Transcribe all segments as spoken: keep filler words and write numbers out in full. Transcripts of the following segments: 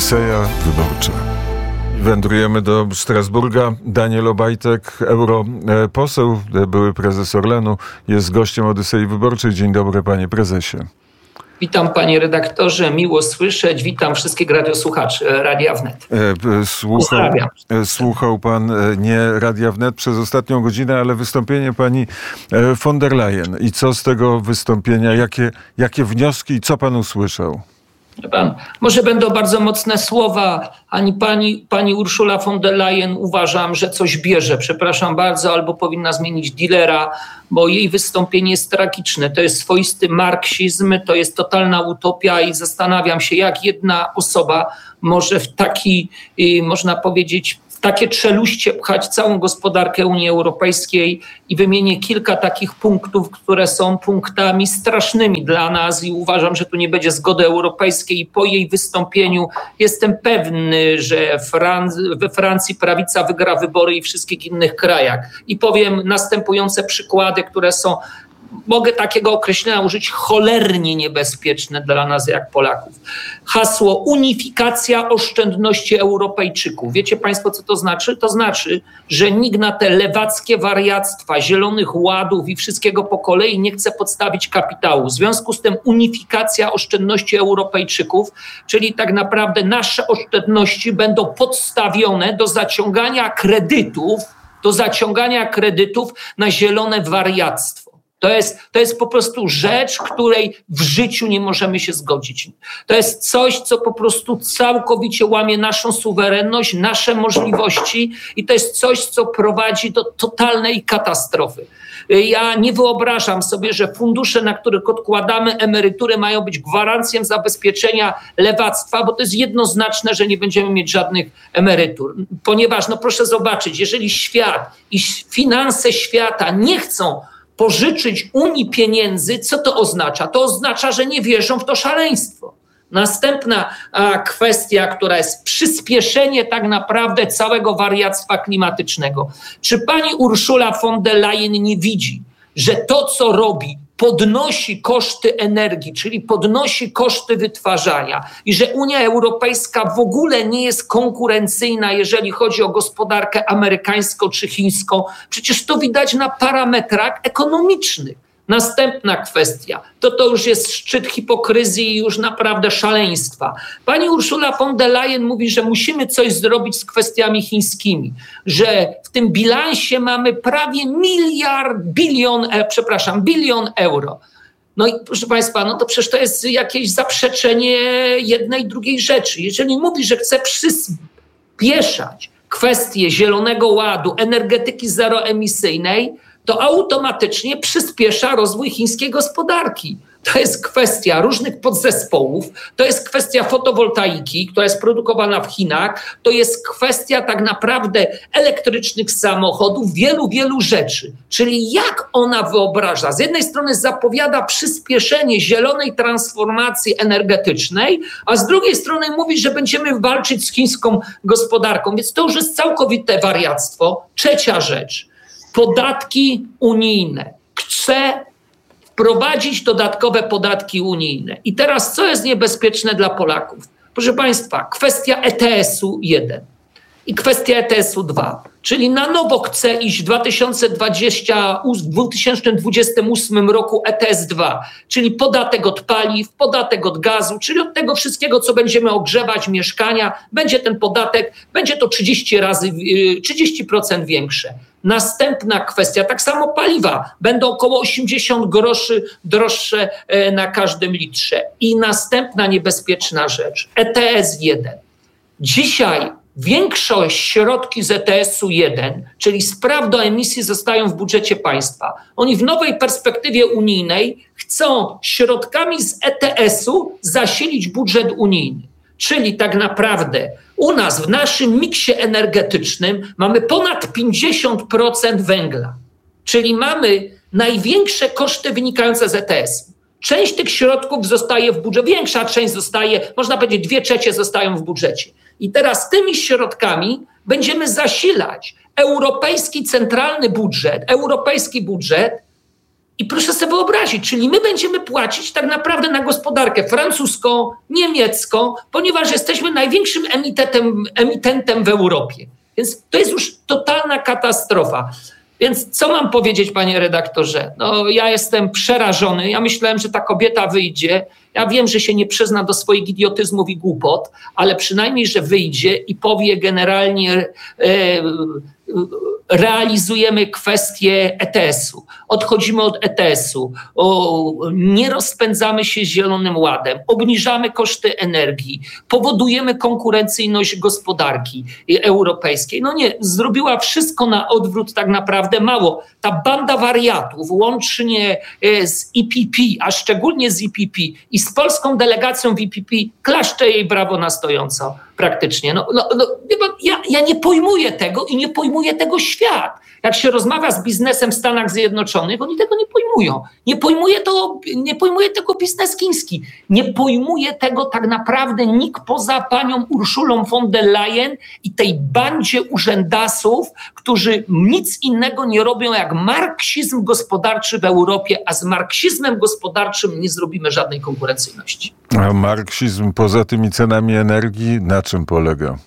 Odyseja wyborcza. Wędrujemy do Strasburga. Daniel Obajtek, europoseł, były prezes Orlenu, jest gościem Odysei Wyborczej. Dzień dobry, panie prezesie. Witam, panie redaktorze, miło słyszeć. Witam wszystkich radiosłuchaczy Radia Wnet. Słuchał, słuchał pan nie Radia Wnet przez ostatnią godzinę, ale wystąpienie pani von der Leyen. I co z tego wystąpienia? Jakie, jakie wnioski i co pan usłyszał? Pan, może będą bardzo mocne słowa. Ani pani, pani Ursula von der Leyen uważam, że coś bierze. Przepraszam bardzo, albo powinna zmienić dealera, bo jej wystąpienie jest tragiczne. To jest swoisty marksizm, to jest totalna utopia i zastanawiam się, jak jedna osoba może w taki, można powiedzieć, w takie trzeluście pchać całą gospodarkę Unii Europejskiej i wymienię kilka takich punktów, które są punktami strasznymi dla nas i uważam, że tu nie będzie zgody europejskiej i po jej wystąpieniu jestem pewny, że Fran- we Francji prawica wygra wybory i w wszystkich innych krajach. I powiem następujące przykłady, które są, mogę takiego określenia użyć, cholernie niebezpieczne dla nas jak Polaków. Hasło unifikacja oszczędności Europejczyków. Wiecie państwo, co to znaczy? To znaczy, że nikt na te lewackie wariactwa, zielonych ładów i wszystkiego po kolei nie chce podstawić kapitału. W związku z tym unifikacja oszczędności Europejczyków, czyli tak naprawdę nasze oszczędności będą podstawione do zaciągania kredytów, do zaciągania kredytów na zielone wariactwo. To jest, to jest po prostu rzecz, której w życiu nie możemy się zgodzić. To jest coś, co po prostu całkowicie łamie naszą suwerenność, nasze możliwości i to jest coś, co prowadzi do totalnej katastrofy. Ja nie wyobrażam sobie, że fundusze, na których odkładamy emerytury, mają być gwarancją zabezpieczenia lewactwa, bo to jest jednoznaczne, że nie będziemy mieć żadnych emerytur. Ponieważ, no proszę zobaczyć, jeżeli świat i finanse świata nie chcą pożyczyć Unii pieniędzy, co to oznacza? To oznacza, że nie wierzą w to szaleństwo. Następna a, kwestia, która jest przyspieszenie tak naprawdę całego wariactwa klimatycznego. Czy pani Ursula von der Leyen nie widzi, że to, co robi, podnosi koszty energii, czyli podnosi koszty wytwarzania i że Unia Europejska w ogóle nie jest konkurencyjna, jeżeli chodzi o gospodarkę amerykańską czy chińską? Przecież to widać na parametrach ekonomicznych. Następna kwestia, to to już jest szczyt hipokryzji i już naprawdę szaleństwa. Pani Ursula von der Leyen mówi, że musimy coś zrobić z kwestiami chińskimi, że w tym bilansie mamy prawie miliard, bilion, e, przepraszam, bilion euro. No i proszę państwa, no to przecież to jest jakieś zaprzeczenie jednej, drugiej rzeczy. Jeżeli mówi, że chce przyspieszać kwestię Zielonego Ładu, energetyki zeroemisyjnej, to automatycznie przyspiesza rozwój chińskiej gospodarki. To jest kwestia różnych podzespołów, to jest kwestia fotowoltaiki, która jest produkowana w Chinach, to jest kwestia tak naprawdę elektrycznych samochodów, wielu, wielu rzeczy. Czyli jak ona wyobraża? Z jednej strony zapowiada przyspieszenie zielonej transformacji energetycznej, a z drugiej strony mówi, że będziemy walczyć z chińską gospodarką. Więc to już jest całkowite wariactwo. Trzecia rzecz. Podatki unijne. Chce wprowadzić dodatkowe podatki unijne. I teraz co jest niebezpieczne dla Polaków? Proszę państwa, kwestia E T S-u jeden i kwestia E T S-u dwa. Czyli na nowo chce iść w dwa tysiące dwudziestym ósmym roku E T S dwa, czyli podatek od paliw, podatek od gazu, czyli od tego wszystkiego, co będziemy ogrzewać mieszkania, będzie ten podatek, będzie to trzydzieści razy, trzydzieści procent większe. Następna kwestia, tak samo paliwa, będą około osiemdziesiąt groszy droższe na każdym litrze. I następna niebezpieczna rzecz, E T S jeden. Dzisiaj większość środki z E T S-u jeden, czyli z praw do emisji, zostają w budżecie państwa. Oni w nowej perspektywie unijnej chcą środkami z E T S-u zasilić budżet unijny. Czyli tak naprawdę u nas w naszym miksie energetycznym mamy ponad pięćdziesiąt procent węgla. Czyli mamy największe koszty wynikające z E T S-u. Część tych środków zostaje w budżecie, większa część zostaje, można powiedzieć dwie trzecie zostają w budżecie. I teraz tymi środkami będziemy zasilać europejski centralny budżet, europejski budżet I proszę sobie wyobrazić, czyli my będziemy płacić tak naprawdę na gospodarkę francuską, niemiecką, ponieważ jesteśmy największym emitentem, emitentem w Europie. Więc to jest już totalna katastrofa. Więc co mam powiedzieć, panie redaktorze? No, ja jestem przerażony. Ja myślałem, że ta kobieta wyjdzie. Ja wiem, że się nie przyzna do swoich idiotyzmów i głupot, ale przynajmniej, że wyjdzie i powie generalnie e, realizujemy kwestię E T S-u. Odchodzimy od E T S-u. O, nie rozpędzamy się zielonym ładem. Obniżamy koszty energii. Powodujemy konkurencyjność gospodarki europejskiej. No nie, zrobiła wszystko na odwrót tak naprawdę. Mało. Ta banda wariatów, łącznie z E P P, a szczególnie z E P P i z polską delegacją w E P P, klaszczę jej brawo na stojąco praktycznie. No, no, no, ja, ja nie pojmuję tego i nie pojmuje tego świat. Jak się rozmawia z biznesem w Stanach Zjednoczonych, oni tego nie pojmują. Nie pojmuje, to, nie pojmuje tego biznes chiński. Nie pojmuje tego tak naprawdę nikt poza panią Urszulą von der Leyen i tej bandzie urzędasów, którzy nic innego nie robią jak marksizm gospodarczy w Europie, a z marksizmem gospodarczym nie zrobimy żadnej konkurencyjności. A marksizm poza tymi cenami energii na czym polega?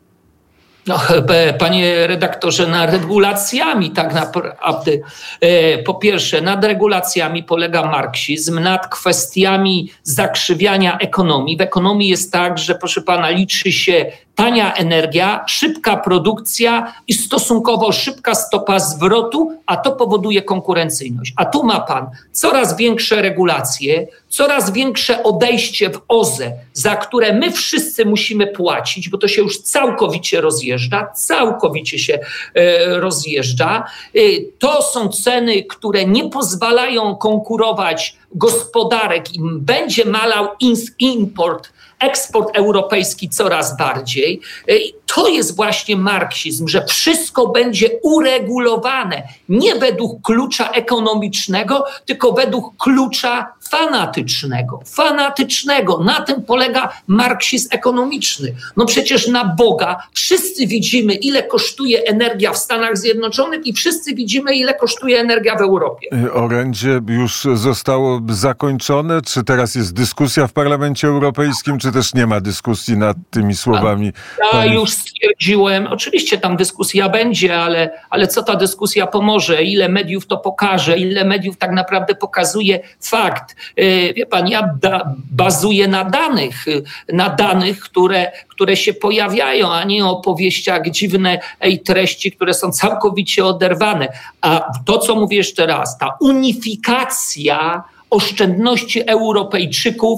No, panie redaktorze, nad regulacjami tak naprawdę. Po pierwsze, nad regulacjami polega marksizm, nad kwestiami zakrzywiania ekonomii. W ekonomii jest tak, że proszę pana, liczy się tania energia, szybka produkcja i stosunkowo szybka stopa zwrotu, a to powoduje konkurencyjność. A tu ma pan coraz większe regulacje, coraz większe odejście w O Z E, za które my wszyscy musimy płacić, bo to się już całkowicie rozjeżdża, całkowicie się e, rozjeżdża. E, to są ceny, które nie pozwalają konkurować gospodarek i będzie malał import, eksport europejski coraz bardziej. To jest właśnie marksizm, że wszystko będzie uregulowane nie według klucza ekonomicznego, tylko według klucza fanatycznego. Fanatycznego. Na tym polega marksizm ekonomiczny. No przecież na Boga wszyscy widzimy, ile kosztuje energia w Stanach Zjednoczonych i wszyscy widzimy, ile kosztuje energia w Europie. Orędzie już zostało zakończone? Czy teraz jest dyskusja w Parlamencie Europejskim, czy też nie ma dyskusji nad tymi słowami? Ja Pani... już stwierdziłem, oczywiście tam dyskusja będzie, ale, ale co ta dyskusja pomoże? Ile mediów to pokaże? Ile mediów tak naprawdę pokazuje fakt? Wie pan, ja da, bazuję na danych, na danych, które, które się pojawiają, a nie opowieściach dziwne i treści, które są całkowicie oderwane. A to, co mówię jeszcze raz, ta unifikacja oszczędności Europejczyków,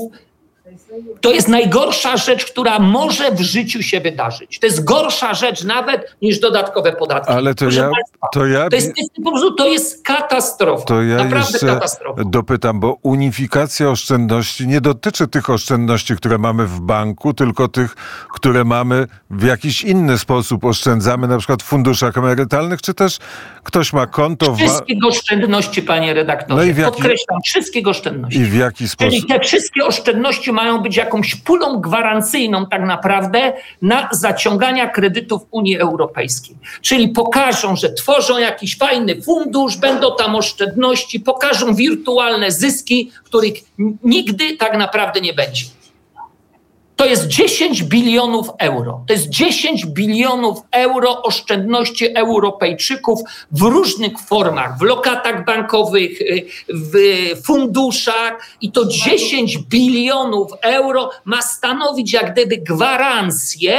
to jest najgorsza rzecz, która może w życiu się wydarzyć. To jest gorsza rzecz nawet niż dodatkowe podatki. Ale to ja, Państwa, to ja... To jest, po prostu, to jest katastrofa. To ja Naprawdę jeszcze katastrofa. dopytam, bo unifikacja oszczędności nie dotyczy tych oszczędności, które mamy w banku, tylko tych, które mamy w jakiś inny sposób oszczędzamy, na przykład w funduszach emerytalnych, czy też ktoś ma konto... Wszystkich oszczędności, panie redaktorze. No i w jaki... Podkreślam, wszystkich oszczędności. I w jaki sposób? Czyli te wszystkie oszczędności mają być jakąś pulą gwarancyjną tak naprawdę na zaciągania kredytów Unii Europejskiej. Czyli pokażą, że tworzą jakiś fajny fundusz, będą tam oszczędności, pokażą wirtualne zyski, których nigdy tak naprawdę nie będzie. To jest dziesięć bilionów euro. To jest dziesięć bilionów euro oszczędności Europejczyków w różnych formach, w lokatach bankowych, w funduszach i to dziesięć bilionów euro ma stanowić jak gdyby gwarancję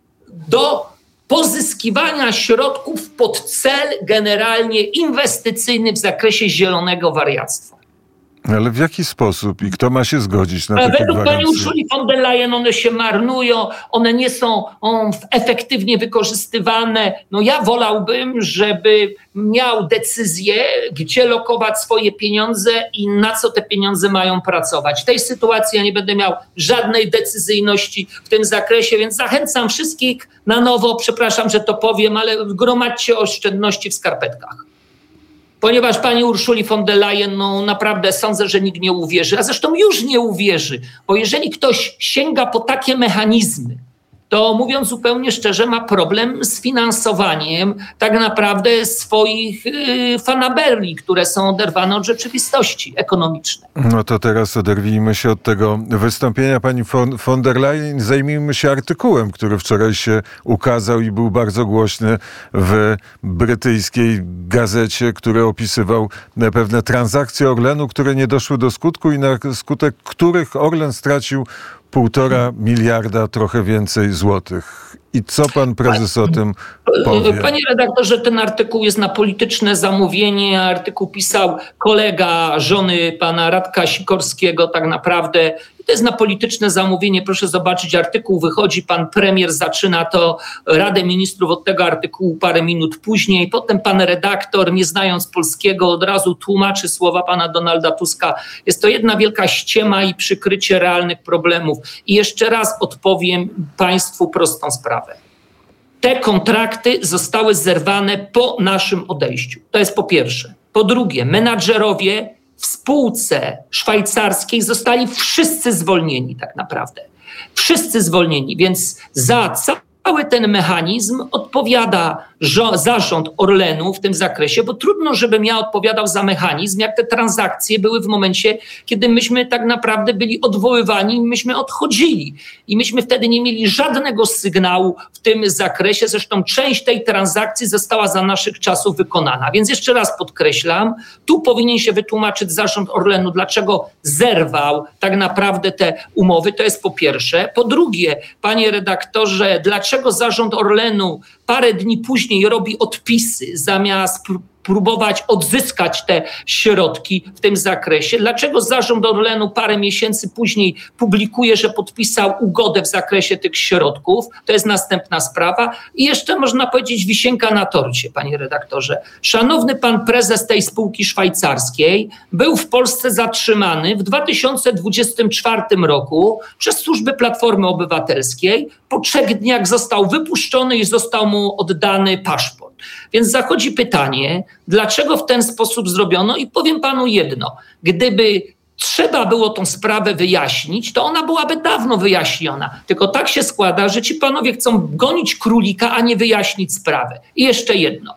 do pozyskiwania środków pod cel generalnie inwestycyjny w zakresie zielonego wariactwa. Ale w jaki sposób i kto ma się zgodzić na takie gwarancje? Według pani Ursuli von der Leyen one się marnują, one nie są on, efektywnie wykorzystywane. No ja wolałbym, żeby miał decyzję, gdzie lokować swoje pieniądze i na co te pieniądze mają pracować. W tej sytuacji ja nie będę miał żadnej decyzyjności w tym zakresie, więc zachęcam wszystkich na nowo, przepraszam, że to powiem, ale gromadźcie oszczędności w skarpetkach. Ponieważ pani Urszuli von der Leyen, no naprawdę sądzę, że nikt nie uwierzy, a zresztą już nie uwierzy, bo jeżeli ktoś sięga po takie mechanizmy, to mówiąc zupełnie szczerze ma problem z finansowaniem tak naprawdę swoich yy, fanaberii, które są oderwane od rzeczywistości ekonomicznej. No to teraz oderwijmy się od tego wystąpienia pani von, von der Leyen. Zajmijmy się artykułem, który wczoraj się ukazał i był bardzo głośny w brytyjskiej gazecie, który opisywał pewne transakcje Orlenu, które nie doszły do skutku i na skutek których Orlen stracił półtora miliarda, trochę więcej złotych. I co pan prezes o tym powie? Panie redaktorze, ten artykuł jest na polityczne zamówienie. Artykuł pisał kolega żony pana Radka Sikorskiego tak naprawdę. To jest na polityczne zamówienie. Proszę zobaczyć, artykuł wychodzi, pan premier zaczyna to Radę Ministrów od tego artykułu parę minut później. Potem pan redaktor, nie znając polskiego, od razu tłumaczy słowa pana Donalda Tuska. Jest to jedna wielka ściema i przykrycie realnych problemów. I jeszcze raz odpowiem państwu prostą sprawę. Te kontrakty zostały zerwane po naszym odejściu. To jest po pierwsze. Po drugie, menadżerowie w spółce szwajcarskiej zostali wszyscy zwolnieni tak naprawdę. Wszyscy zwolnieni, więc za cały ten mechanizm odpowiada zarząd Orlenu w tym zakresie, bo trudno, żebym ja odpowiadał za mechanizm, jak te transakcje były w momencie, kiedy myśmy tak naprawdę byli odwoływani i myśmy odchodzili. I myśmy wtedy nie mieli żadnego sygnału w tym zakresie. Zresztą część tej transakcji została za naszych czasów wykonana. Więc jeszcze raz podkreślam, tu powinien się wytłumaczyć zarząd Orlenu, dlaczego zerwał tak naprawdę te umowy. To jest po pierwsze. Po drugie, panie redaktorze, dlaczego zarząd Orlenu parę dni później robi odpisy zamiast próbować odzyskać te środki w tym zakresie? Dlaczego zarząd Orlenu parę miesięcy później publikuje, że podpisał ugodę w zakresie tych środków? To jest następna sprawa. I jeszcze można powiedzieć wisienka na torcie, panie redaktorze. Szanowny pan prezes tej spółki szwajcarskiej był w Polsce zatrzymany w dwa tysiące dwudziestym czwartym roku przez służby Platformy Obywatelskiej. Po trzech dniach został wypuszczony i został mu oddany paszport. Więc zachodzi pytanie, dlaczego w ten sposób zrobiono? I powiem panu jedno. Gdyby trzeba było tą sprawę wyjaśnić, to ona byłaby dawno wyjaśniona. Tylko tak się składa, że ci panowie chcą gonić królika, a nie wyjaśnić sprawę. I jeszcze jedno.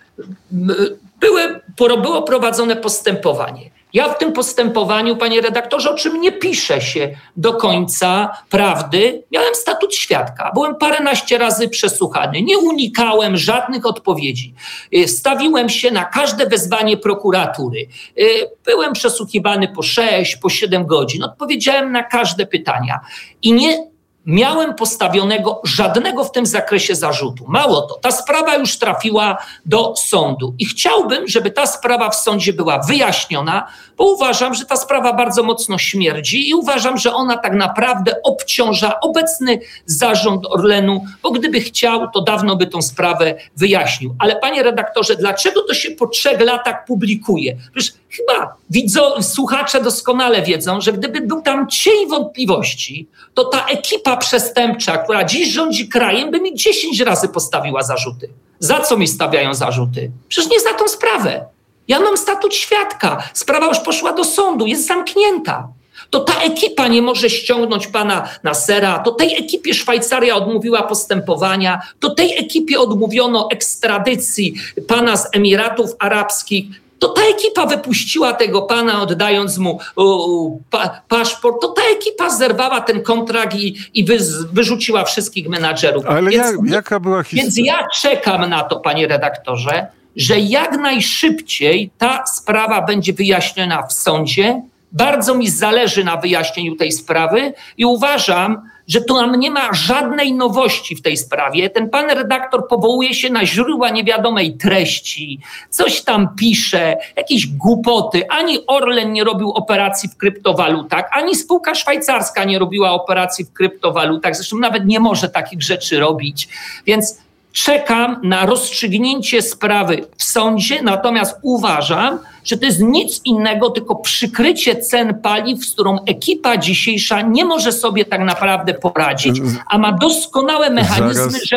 Były, było prowadzone postępowanie. Ja w tym postępowaniu, panie redaktorze, o czym nie pisze się do końca prawdy, miałem statut świadka. Byłem paręnaście razy przesłuchany. Nie unikałem żadnych odpowiedzi. Stawiłem się na każde wezwanie prokuratury. Byłem przesłuchiwany po sześć, po siedem godzin. Odpowiedziałem na każde pytania. I nie miałem postawionego żadnego w tym zakresie zarzutu. Mało to, ta sprawa już trafiła do sądu i chciałbym, żeby ta sprawa w sądzie była wyjaśniona, bo uważam, że ta sprawa bardzo mocno śmierdzi i uważam, że ona tak naprawdę obciąża obecny zarząd Orlenu, bo gdyby chciał, to dawno by tą sprawę wyjaśnił. Ale panie redaktorze, dlaczego to się po trzech latach publikuje? Przecież chyba widzą, słuchacze doskonale wiedzą, że gdyby był tam cień wątpliwości, to ta ekipa przestępcza, która dziś rządzi krajem, by mi dziesięć razy postawiła zarzuty. Za co mi stawiają zarzuty? Przecież nie za tą sprawę. Ja mam statut świadka. Sprawa już poszła do sądu, jest zamknięta. To ta ekipa nie może ściągnąć pana Nassera, to tej ekipie Szwajcaria odmówiła postępowania, to tej ekipie odmówiono ekstradycji pana z Emiratów Arabskich. To ta ekipa wypuściła tego pana, oddając mu uh, pa, paszport. To ta ekipa zerwała ten kontrakt i, i wy, wyrzuciła wszystkich menadżerów. Ale więc, jak, jaka była historia? Więc ja czekam na to, panie redaktorze, że jak najszybciej ta sprawa będzie wyjaśniona w sądzie. Bardzo mi zależy na wyjaśnieniu tej sprawy i uważam, że tu nam nie ma żadnej nowości w tej sprawie. Ten pan redaktor powołuje się na źródła niewiadomej treści, coś tam pisze, jakieś głupoty. Ani Orlen nie robił operacji w kryptowalutach, ani spółka szwajcarska nie robiła operacji w kryptowalutach. Zresztą nawet nie może takich rzeczy robić. Więc czekam na rozstrzygnięcie sprawy w sądzie, natomiast uważam, że to jest nic innego, tylko przykrycie cen paliw, z którą ekipa dzisiejsza nie może sobie tak naprawdę poradzić, a ma doskonałe mechanizmy, Zaraz. żeby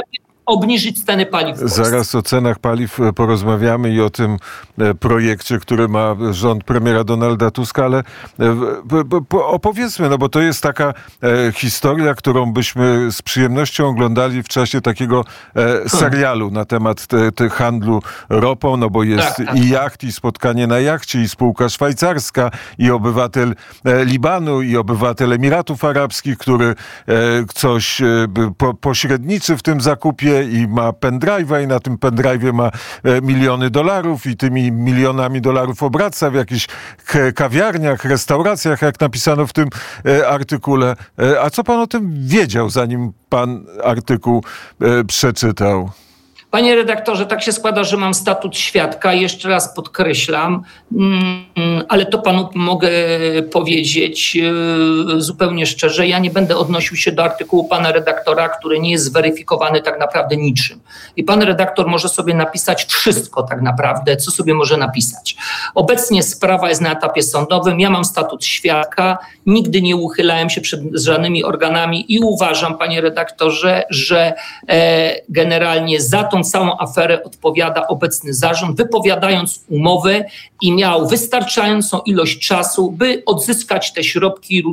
obniżyć ceny paliw w Polsce. Zaraz o cenach paliw porozmawiamy i o tym projekcie, który ma rząd premiera Donalda Tuska, ale opowiedzmy, no bo to jest taka historia, którą byśmy z przyjemnością oglądali w czasie takiego serialu na temat te, te handlu ropą, no bo jest tak, tak. i jacht, i spotkanie na jachcie, i spółka szwajcarska, i obywatel Libanu, i obywatel Emiratów Arabskich, który coś po, pośredniczy w tym zakupie i ma pendrive'a i na tym pendrive'ie ma miliony dolarów i tymi milionami dolarów obraca w jakichś kawiarniach, restauracjach, jak napisano w tym artykule. A co pan o tym wiedział, zanim pan artykuł przeczytał? Panie redaktorze, tak się składa, że mam statut świadka. Jeszcze raz podkreślam, ale to panu mogę powiedzieć zupełnie szczerze. Ja nie będę odnosił się do artykułu pana redaktora, który nie jest zweryfikowany tak naprawdę niczym. I pan redaktor może sobie napisać wszystko tak naprawdę, co sobie może napisać. Obecnie sprawa jest na etapie sądowym. Ja mam statut świadka. Nigdy nie uchylałem się przed żadnymi organami i uważam, panie redaktorze, że generalnie za tą całą aferę odpowiada obecny zarząd, wypowiadając umowę i miał wystarczającą ilość czasu, by odzyskać te środki